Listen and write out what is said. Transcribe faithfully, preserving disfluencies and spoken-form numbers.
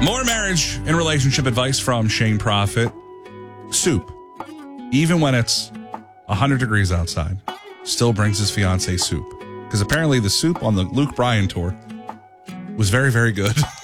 More marriage and relationship advice from Shane Prophet. Soup, even when it's one hundred degrees outside, still brings his fiancée soup. Because apparently the soup on the Luke Bryan tour was very, very good.